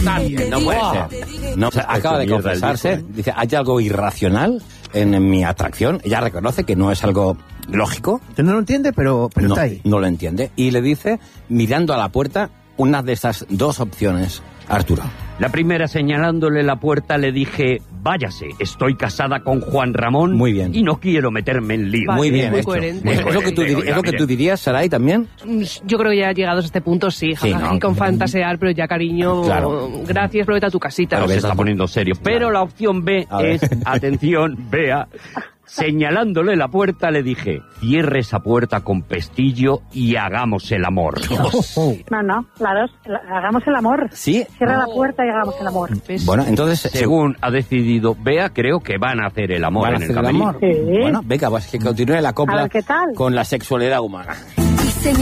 está bien, no puede ser. No, o sea, acaba de confesarse, dice, hay algo irracional en mi atracción. Ella reconoce que no es algo lógico. Usted no lo entiende, pero está ahí. No lo entiende. Y le dice, mirando a la puerta, una de esas dos opciones, Arturo. La primera, señalándole la puerta, le dije, váyase, estoy casada con Juan Ramón. Muy bien. Y no quiero meterme en lío. Vale, Muy bien muy hecho. coherente. ¿Es lo que tú dirías, Saray, también? Yo creo que ya llegados a este punto, sí, Sí, ¿no? con fantasear, pero ya, cariño, Claro. gracias, pero vete a tu casita. Pero se está poniendo serio. Pero la opción B A ver. es, atención, Bea, señalándole la puerta, le dije, cierre esa puerta con pestillo y hagamos el amor. No, la dos, hagamos el amor. Sí. Cierra la puerta y hagamos el amor. Bueno, entonces... Según ha decidido Bea, creo que van a hacer el amor ¿van a en el hacer el camerino. amor? Sí. Bueno, venga, pues que continúe la A copla ver, ¿qué tal? con la sexualidad humana.